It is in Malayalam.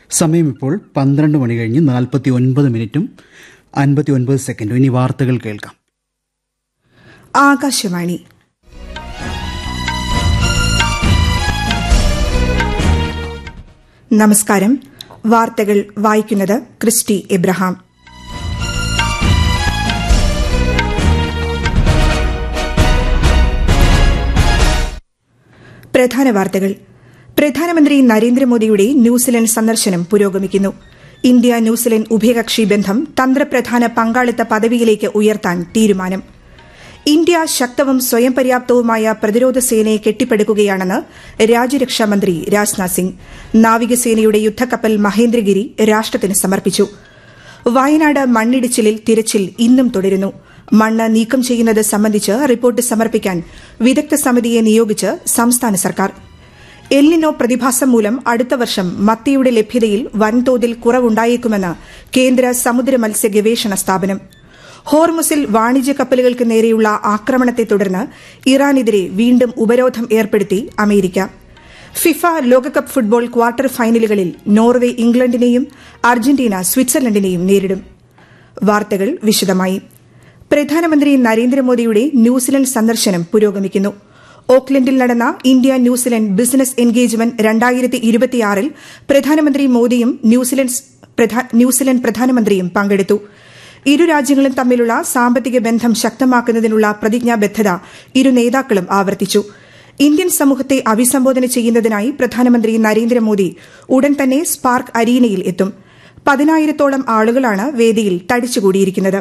സമയം ഇപ്പോൾ 12 മണി കഴിഞ്ഞ് 49 മിനിറ്റും 59 സെക്കൻഡും. ഇനി വാർത്തകൾ കേൾക്കാം. ആകാശവാണി. നമസ്കാരം. വാർത്തകൾ വായിക്കുന്നത് ക്രിസ്റ്റി എബ്രഹാം. പ്രധാന വാർത്തകൾ. പ്രധാനമന്ത്രി നരേന്ദ്രമോദിയുടെ ന്യൂസിലൻഡ് സന്ദർശനം പുരോഗമിക്കുന്നു. ഇന്ത്യ ന്യൂസിലൻഡ് ഉഭയകക്ഷി ബന്ധം തന്ത്രപ്രധാന പങ്കാളിത്ത പദവിയിലേക്ക് ഉയർത്താൻ തീരുമാനം. ഇന്ത്യ ശക്തവും സ്വയം പര്യാപ്തവുമായ പ്രതിരോധ സേനയെ കെട്ടിപ്പടുക്കുകയാണെന്ന് രാജ്യരക്ഷാമന്ത്രി രാജ്നാഥ് സിംഗ്. നാവികസേനയുടെ യുദ്ധക്കപ്പൽ മഹേന്ദ്രഗിരി രാഷ്ട്രത്തിന് സമർപ്പിച്ചു. വയനാട് മണ്ണിടിച്ചിലിൽ തിരച്ചിൽ ഇന്നും തുടരുന്നു. മണ്ണ് നീക്കം ചെയ്യുന്നത് സംബന്ധിച്ച് റിപ്പോർട്ട് സമർപ്പിക്കാൻ വിദഗ്ധ സമിതിയെ നിയോഗിച്ച് സംസ്ഥാന സർക്കാർ. എൽനിനോ പ്രതിഭാസം മൂലം അടുത്ത വർഷം മത്തിയുടെ ലഭ്യതയിൽ വൻതോതിൽ കുറവുണ്ടായേക്കുമെന്ന് കേന്ദ്ര സമുദ്ര മത്സ്യ ഗവേഷണ സ്ഥാപനം. ഹോർമുസിൽ വാണിജ്യ കപ്പലുകൾക്ക് നേരെയുള്ള ആക്രമണത്തെ തുടർന്ന് ഇറാനെതിരെ വീണ്ടും ഉപരോധം ഏർപ്പെടുത്തി അമേരിക്ക. ഫിഫ ലോകകപ്പ് ഫുട്ബോൾ ക്വാർട്ടർ ഫൈനലുകളിൽ നോർവെ ഇംഗ്ലണ്ടിനെയും അർജന്റീന സ്വിറ്റ്സർലൻഡിനെയും നേരിടും. വാർത്തകൾ വിശദമായി. പ്രധാനമന്ത്രി നരേന്ദ്രമോദിയുടെ ന്യൂസിലൻഡ് സന്ദർശനം പുരോഗമിക്കുന്നു. ഓക്ലൻഡിൽ നടന്ന ഇന്ത്യ ന്യൂസിലൻഡ് ബിസിനസ് എൻഗേജ്മെന്റ് 2026 പ്രധാനമന്ത്രി മോദിയും ന്യൂസിലൻഡ് പ്രധാനമന്ത്രിയും പങ്കെടുത്തു. ഇരു രാജ്യങ്ങളും തമ്മിലുള്ള സാമ്പത്തിക ബന്ധം ശക്തമാക്കുന്നതിനുള്ള പ്രതിജ്ഞാബദ്ധത ഇരു നേതാക്കളും ആവർത്തിച്ചു. ഇന്ത്യൻ സമൂഹത്തെ അഭിസംബോധന ചെയ്യുന്നതിനായി പ്രധാനമന്ത്രി നരേന്ദ്രമോദി ഉടൻ തന്നെ സ്പാർക്ക് അരീനയിൽ എത്തും. 10,000-ഓളം ആളുകളാണ് വേദിയിൽ തടിച്ചുകൂടിയിരിക്കുന്നത്.